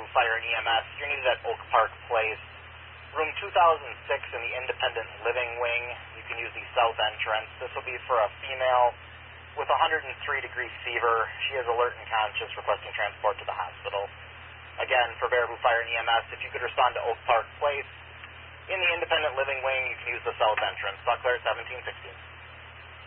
Fire and EMS. You're needed at Oak Park Place, room 2006 in the Independent Living Wing. You can use the south entrance. This will be for a female with 103-degree fever. She is alert and conscious, requesting transport to the hospital. Again, for Baraboo Fire and EMS, if you could respond to Oak Park Place in the Independent Living Wing, you can use the south entrance. Buckler 1716.